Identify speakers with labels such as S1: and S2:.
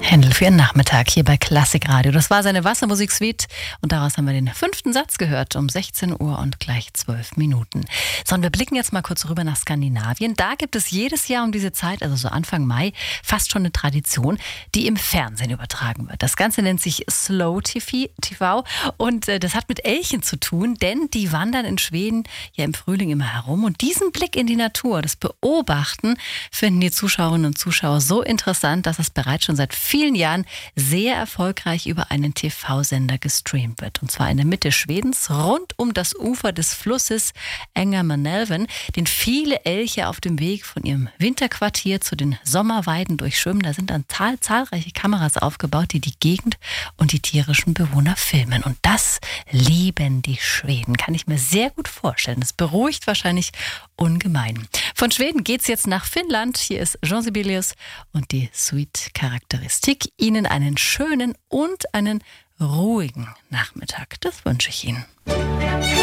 S1: Händel für Ihren Nachmittag hier bei Klassik Radio. Das war seine Wassermusik-Suite und daraus haben wir den 5. Satz gehört um 16 Uhr und gleich 12 Minuten. So, und wir blicken jetzt mal kurz rüber nach Skandinavien. Da gibt es jedes Jahr um diese Zeit, also so Anfang Mai, fast schon eine Tradition, die im Fernsehen übertragen wird. Das Ganze nennt sich Slow TV und das hat mit Elchen zu tun, denn die wandern in Schweden ja im Frühling immer herum und diesen Blick in die Natur, das Beobachten, finden die Zuschauerinnen und Zuschauer so interessant, dass es bereits schon seit vielen Jahren sehr erfolgreich über einen TV-Sender gestreamt wird. Und zwar in der Mitte Schwedens, rund um das Ufer des Flusses Ängermanälven, den viele Elche auf dem Weg von ihrem Winterquartier zu den Sommerweiden durchschwimmen. Da sind dann zahlreiche Kameras aufgebaut, die die Gegend und die tierischen Bewohner filmen. Und das lieben die Schweden, kann ich mir sehr gut vorstellen. Das beruhigt wahrscheinlich ungemein. Von Schweden geht's jetzt nach Finnland. Hier ist Jean Sibelius und die Suite-Charakteristik. Ihnen einen schönen und einen ruhigen Nachmittag. Das wünsche ich Ihnen.